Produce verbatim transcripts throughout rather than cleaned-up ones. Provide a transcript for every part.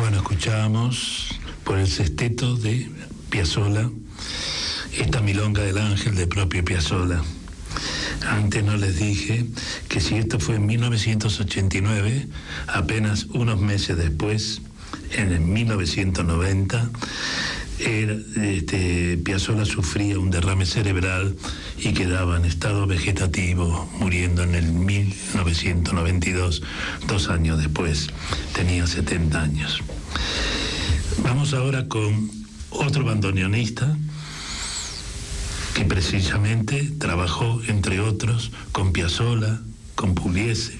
Bueno, escuchábamos por el sexteto de Piazzolla esta Milonga del Ángel de propio Piazzolla. Antes no les dije que si esto fue en mil novecientos ochenta y nueve, apenas unos meses después, en el mil novecientos noventa, era, este, Piazzolla sufría un derrame cerebral y quedaba en estado vegetativo, muriendo en el mil novecientos noventa y dos, dos años después. Tenía setenta años. Vamos ahora con otro bandoneonista que precisamente trabajó, entre otros, con Piazzolla, con Pugliese.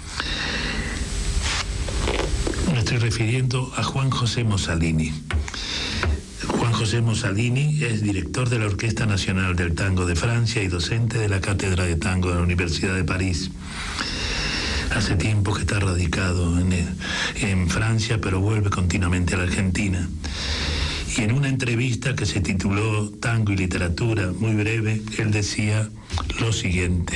Me estoy refiriendo a Juan José Mossalini. Juan José Mossalini es director de la Orquesta Nacional del Tango de Francia y docente de la Cátedra de Tango de la Universidad de París. Hace tiempo que está radicado en, en Francia, pero vuelve continuamente a la Argentina. Y en una entrevista que se tituló Tango y Literatura, muy breve, él decía lo siguiente: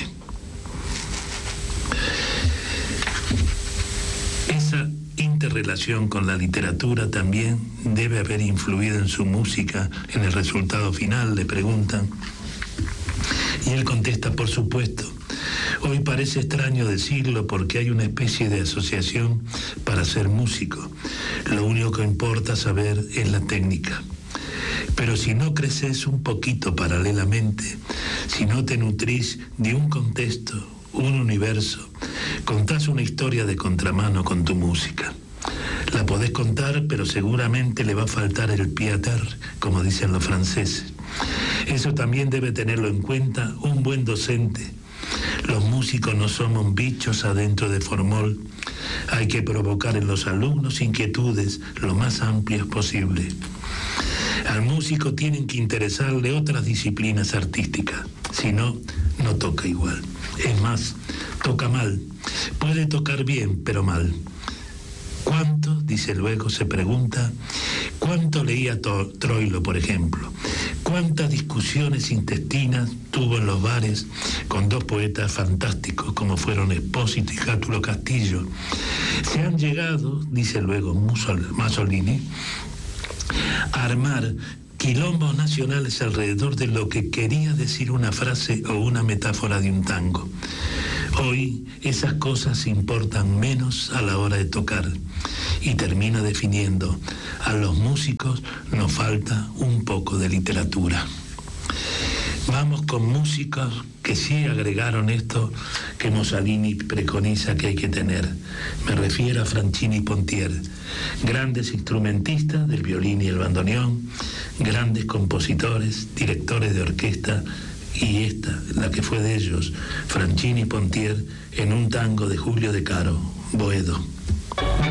esa interrelación con la literatura también debe haber influido en su música, en el resultado final, le preguntan. Y él contesta, por supuesto. Hoy parece extraño decirlo porque hay una especie de asociación para ser músico. Lo único que importa saber es la técnica. Pero si no creces un poquito paralelamente, si no te nutrís de un contexto, un universo, contás una historia de contramano con tu música. La podés contar, pero seguramente le va a faltar el pied à terre, como dicen los franceses. Eso también debe tenerlo en cuenta un buen docente. Los músicos no somos bichos adentro de formol. Hay que provocar en los alumnos inquietudes lo más amplias posible. Al músico tienen que interesarle otras disciplinas artísticas, si no, no toca igual. Es más, toca mal. Puede tocar bien, pero mal. ¿Cuánto, dice luego, se pregunta, cuánto leía Troilo, por ejemplo? ¿Cuántas discusiones intestinas tuvo en los bares con dos poetas fantásticos como fueron Espósito y Cátulo Castillo? Se han llegado, dice luego Mussolini, a armar quilombos nacionales alrededor de lo que quería decir una frase o una metáfora de un tango. Hoy esas cosas importan menos a la hora de tocar, y termina definiendo: a los músicos nos falta un poco de literatura. Vamos con músicos que sí agregaron esto que Mossalini preconiza que hay que tener. Me refiero a Franchini Pontier, grandes instrumentistas del violín y el bandoneón, grandes compositores, directores de orquesta, y esta, la que fue de ellos, Franchini Pontier, en un tango de Julio De Caro, Boedo.